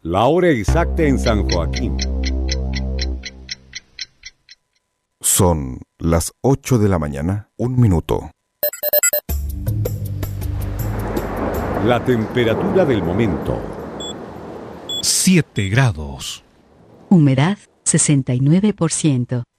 La hora exacta en San Joaquín. Son las 8 de la mañana, 1 minuto. La temperatura del momento. 7 grados. Humedad 69%.